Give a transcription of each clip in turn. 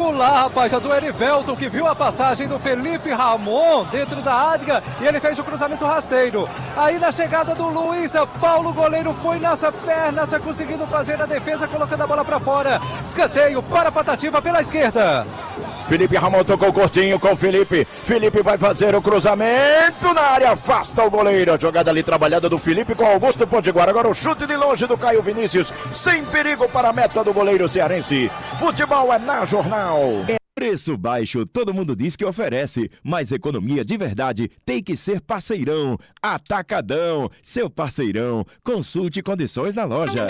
lá, rapaz, a do Erivelton, que viu a passagem do Felipe Ramon dentro da área e ele fez o cruzamento rasteiro. Aí na chegada do Luiz Paulo, o goleiro foi nas pernas, conseguindo fazer a defesa, colocando a bola para fora. Escanteio para a Patativa pela esquerda. Felipe Ramon tocou curtinho com o Felipe. Felipe vai fazer o cruzamento na área, afasta o goleiro. A jogada ali trabalhada do Felipe com Augusto Potiguar. Agora o chute de longe do Caio Vinícius, sem perigo para a meta do goleiro cearense. Futebol é na Jornal. Preço baixo, todo mundo diz que oferece, mas economia de verdade tem que ser Parceirão. Atacadão, seu parceirão. Consulte condições na loja.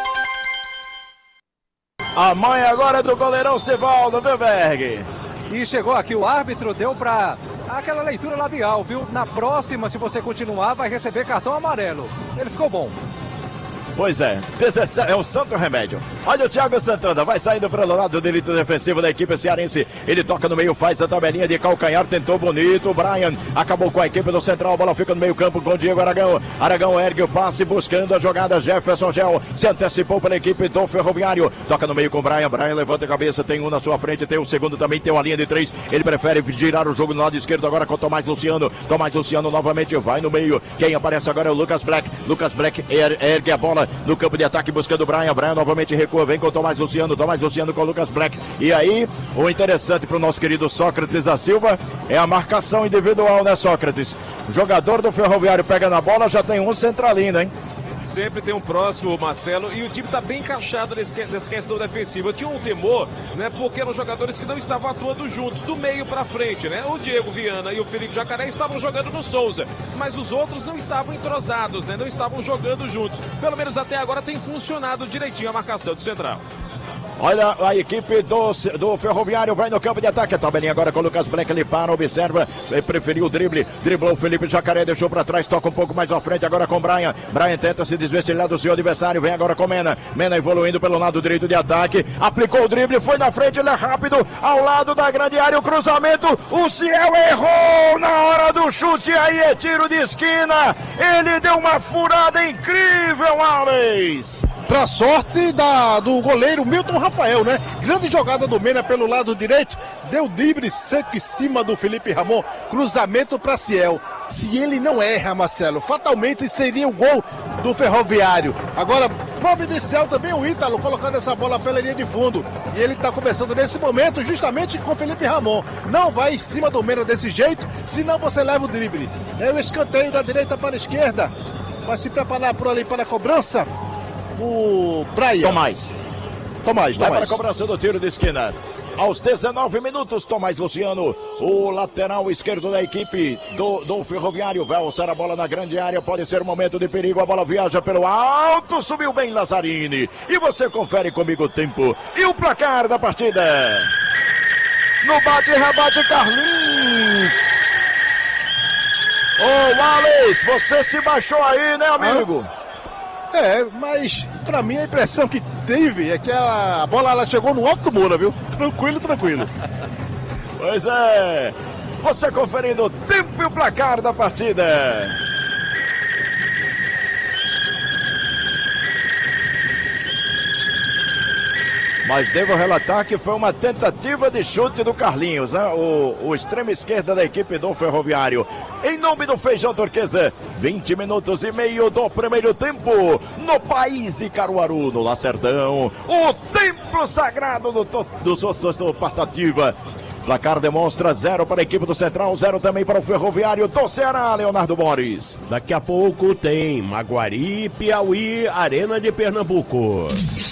A mãe agora é do goleirão Sivaldo, viu, Berg? E chegou aqui, o árbitro deu para aquela leitura labial, viu? Na próxima, se você continuar, vai receber cartão amarelo. Ele ficou bom. Pois é, é o santo remédio. Olha o Thiago Santana, vai saindo para o lado do delito defensivo da equipe cearense. Ele toca no meio, faz a tabelinha de calcanhar, tentou bonito. O Brian acabou com a equipe do Central, a bola fica no meio campo com o Diego Aragão. Aragão ergue o passe, buscando a jogada. Jefferson Gel se antecipou pela equipe do Ferroviário. Toca no meio com o Brian, Brian levanta a cabeça, tem um na sua frente, tem o segundo também, tem uma linha de 3. Ele prefere girar o jogo no lado esquerdo agora com o Tomás Luciano. Tomás Luciano novamente vai no meio. Quem aparece agora é o Lucas Black. Lucas Black ergue a bola no campo de ataque buscando o Brian. Brian novamente recua, vem com o Tomás Luciano. Tomás Luciano com o Lucas Black. E aí, o interessante para o nosso querido Sócrates da Silva é a marcação individual, né, Sócrates? O jogador do Ferroviário pega na bola, já tem um centralino, hein? Sempre tem um próximo, Marcelo, e o time está bem encaixado nessa questão defensiva. Eu tinha um temor, né, porque eram jogadores que não estavam atuando juntos, do meio para frente, né? O Diego Viana e o Felipe Jacaré estavam jogando no Souza, mas os outros não estavam entrosados, né? Não estavam jogando juntos. Pelo menos até agora tem funcionado direitinho a marcação do Central. Olha a equipe do Ferroviário, vai no campo de ataque. A tabelinha agora com o Lucas Black, ele para, observa, preferiu o drible, driblou o Felipe Jacaré, deixou para trás, toca um pouco mais à frente agora com o Brian. Brian tenta se desvencilhar do seu adversário, vem agora com o Mena. Mena evoluindo pelo lado direito de ataque, aplicou o drible, foi na frente, ele é rápido, ao lado da grande área, o cruzamento, o Ciel errou na hora do chute, aí é tiro de esquina, ele deu uma furada incrível, Alex. Pra sorte do goleiro Milton Rafael, né? Grande jogada do Mena pelo lado direito, deu drible seco em cima do Felipe Ramon, cruzamento para Ciel. Se ele não erra, Marcelo, fatalmente seria o gol do Ferroviário. Agora, providencial também o Ítalo, colocando essa bola pela linha de fundo. E ele tá começando nesse momento justamente com o Felipe Ramon. Não vai em cima do Mena desse jeito, senão você leva o drible. É o escanteio da direita para a esquerda. Vai se preparar por ali para a cobrança. O Brian. Tomás. Vai para a cobrança do tiro de esquina. Aos 19 minutos, Tomás Luciano, o lateral esquerdo da equipe do Ferroviário, vai alçar a bola na grande área, pode ser um momento de perigo, a bola viaja pelo alto, subiu bem Lazzarini, e você confere comigo o tempo e o placar da partida. No bate-rebate, Carlinhos. Ô, Wallace, você se baixou aí, né, amigo? Mas pra mim a impressão que teve é que a bola ela chegou no alto do muro, viu? Tranquilo. Pois é, você conferindo o tempo e o placar da partida. Mas devo relatar que foi uma tentativa de chute do Carlinhos, né? O extremo esquerda da equipe do Ferroviário. Em nome do Feijão Turquesa, 20 minutos e meio do primeiro tempo, no país de Caruaru, no Lacerdão, o templo sagrado do Patativa. Placar demonstra 0 para a equipe do Central, 0 também para o Ferroviário do Ceará, Leonardo Mores. Daqui a pouco tem Maguari, Piauí, Arena de Pernambuco.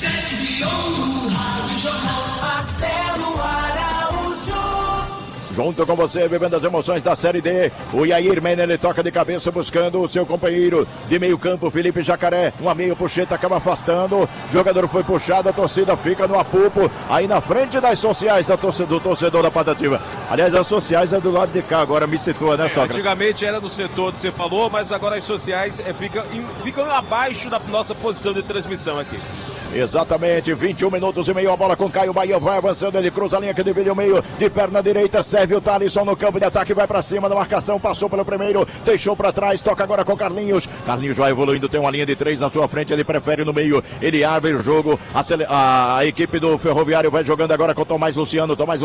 Junto com você, vivendo as emoções da Série D, o Yair Mena, ele toca de cabeça buscando o seu companheiro de meio campo, Felipe Jacaré, uma meia puxeta, acaba afastando, o jogador foi puxado, a torcida fica no apupo, aí na frente das sociais do torcedor da Patativa. Aliás, as sociais é do lado de cá, agora me situa, né, Sócrates? Antigamente era no setor que você falou, mas agora as sociais ficam abaixo da nossa posição de transmissão aqui. Exatamente, 21 minutos e meio, a bola com Caio Bahia, vai avançando, ele cruza a linha que divide o meio, de perna direita, serve o Thalisson no campo de ataque, vai pra cima da marcação, passou pelo primeiro, deixou pra trás, toca agora com Carlinhos vai evoluindo, tem uma linha de 3 na sua frente, ele prefere no meio, ele abre o jogo, a equipe do Ferroviário vai jogando agora com Tomás Luciano